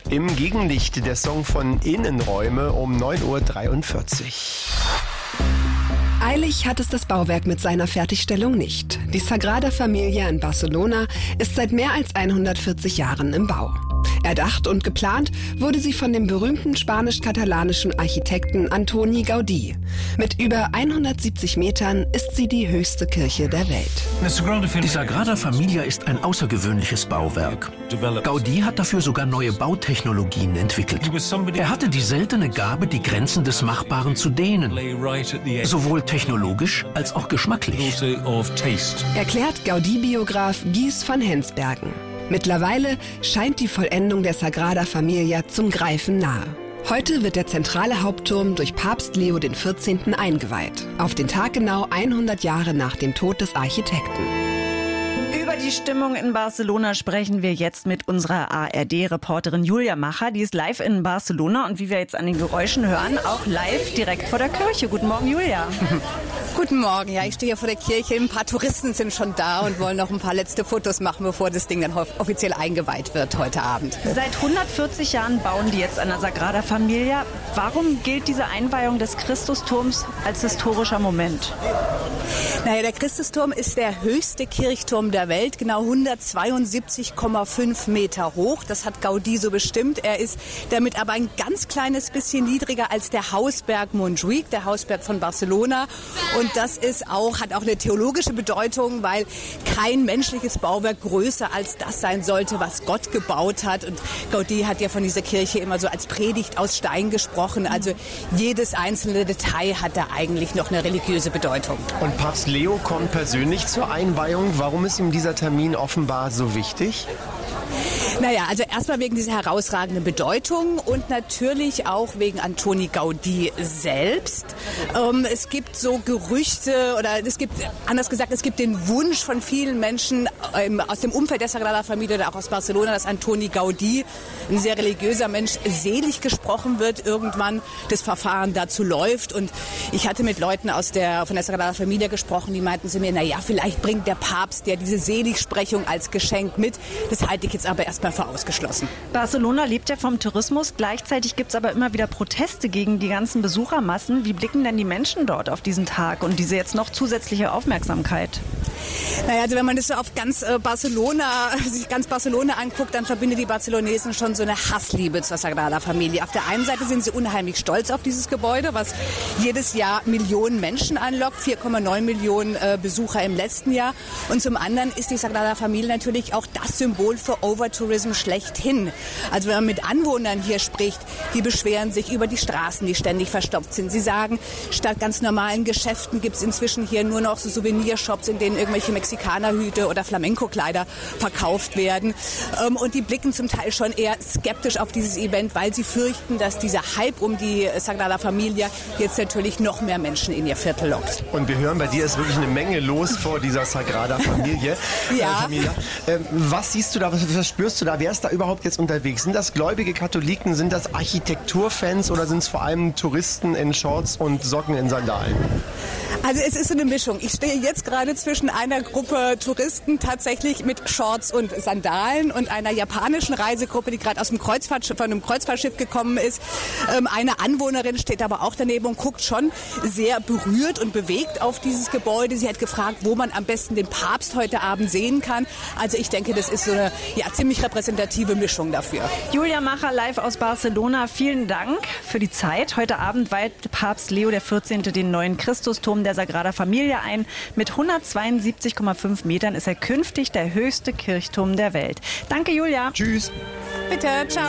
Im Gegenlicht der Song von Innenräume um 9:43 Uhr. Eilig hat es das Bauwerk mit seiner Fertigstellung nicht. Die Sagrada Familia in Barcelona ist seit mehr als 140 Jahren im Bau. Erdacht und geplant wurde sie von dem berühmten spanisch-katalanischen Architekten Antoni Gaudí. Mit über 170 Metern ist sie die höchste Kirche der Welt. Die Sagrada Familia ist ein außergewöhnliches Bauwerk. Gaudí hat dafür sogar neue Bautechnologien entwickelt. Er hatte die seltene Gabe, die Grenzen des Machbaren zu dehnen, sowohl technologisch als auch geschmacklich. Erklärt Gaudí-Biograf Guys van Hensbergen. Mittlerweile scheint die Vollendung der Sagrada Familia zum Greifen nahe. Heute wird der zentrale Hauptturm durch Papst Leo XIV. Eingeweiht. Auf den Tag genau 100 Jahre nach dem Tod des Architekten. Über die Stimmung in Barcelona sprechen wir jetzt mit unserer ARD-Reporterin Julia Macher. Die ist live in Barcelona und wie wir jetzt an den Geräuschen hören, auch live direkt vor der Kirche. Guten Morgen, Julia. Guten Morgen, ja, ich stehe hier vor der Kirche. Ein paar Touristen sind schon da und wollen noch ein paar letzte Fotos machen, bevor das Ding dann offiziell eingeweiht wird heute Abend. Seit 140 Jahren bauen die jetzt an der Sagrada Familia. Warum gilt diese Einweihung des Christusturms als historischer Moment? Naja, der Christusturm ist der höchste Kirchturm der Welt, genau 172,5 Meter hoch. Das hat Gaudí so bestimmt. Er ist damit aber ein ganz kleines bisschen niedriger als der Hausberg Montjuïc, der Hausberg von Barcelona. Und das hat auch eine theologische Bedeutung, weil kein menschliches Bauwerk größer als das sein sollte, was Gott gebaut hat. Und Gaudí hat ja von dieser Kirche immer so als Predigt aus Stein gesprochen. Also jedes einzelne Detail hat da eigentlich noch eine religiöse Bedeutung. Und Papst Leo kommt persönlich zur Einweihung. Warum ist ihm dieser Termin offenbar so wichtig? Naja, also erstmal wegen dieser herausragenden Bedeutung und natürlich auch wegen Antoni Gaudí selbst. Es gibt so Gerüchte es gibt den Wunsch von vielen Menschen aus dem Umfeld der Sagrada Familia oder auch aus Barcelona, dass Antoni Gaudí, ein sehr religiöser Mensch, selig gesprochen wird, irgendwann das Verfahren dazu läuft. Und ich hatte mit Leuten von der Sagrada Familia gesprochen, die meinten zu mir, naja, vielleicht bringt der Papst ja diese Seligsprechung als Geschenk mit. Das halte ich jetzt aber erstmal für ausgeschlossen. Barcelona lebt ja vom Tourismus. Gleichzeitig gibt es aber immer wieder Proteste gegen die ganzen Besuchermassen. Wie blicken denn die Menschen dort auf diesen Tag und diese jetzt noch zusätzliche Aufmerksamkeit? Naja, also wenn man das so auf ganz Barcelona anguckt, dann verbindet die Barcelonesen schon so eine Hassliebe zur Sagrada Familia. Auf der einen Seite sind sie unheimlich stolz auf dieses Gebäude, was jedes Jahr Millionen Menschen anlockt, 4,9 Millionen Besucher im letzten Jahr. Und zum anderen ist die Sagrada Familia natürlich auch das Symbol für Overtourism schlechthin. Also wenn man mit Anwohnern hier spricht, die beschweren sich über die Straßen, die ständig verstopft sind. Sie sagen, statt ganz normalen Geschäften gibt es inzwischen hier nur noch so Souvenirshops, in denen irgendwelche Mexikanerhüte oder Flamenco-Kleider verkauft werden. Und die blicken zum Teil schon eher skeptisch auf dieses Event, weil sie fürchten, dass dieser Hype um die Sagrada Familia jetzt natürlich noch mehr Menschen in ihr Viertel lockt. Und wir hören, bei dir ist wirklich eine Menge los vor dieser Sagrada Familie. Ja. Was siehst du da, was spürst du da? Wer ist da überhaupt jetzt unterwegs? Sind das gläubige Katholiken, sind das Architekturfans oder sind es vor allem Touristen in Shorts und Socken in Sandalen? Also es ist so eine Mischung. Ich stehe jetzt gerade zwischen einer Gruppe Touristen tatsächlich mit Shorts und Sandalen und einer japanischen Reisegruppe, die gerade von einem Kreuzfahrtschiff gekommen ist. Eine Anwohnerin steht aber auch daneben und guckt schon sehr berührt und bewegt auf dieses Gebäude. Sie hat gefragt, wo man am besten den Papst heute Abend sehen kann. Also ich denke, das ist so eine ziemlich repräsentative Mischung dafür. Julia Macher live aus Barcelona. Vielen Dank für die Zeit. Heute Abend weiht Papst Leo XIV. Den neuen Christusturm der Sagrada Familia ein. Mit 172,5 Metern ist er künftig der höchste Kirchturm der Welt. Danke, Julia. Tschüss. Bitte, ciao.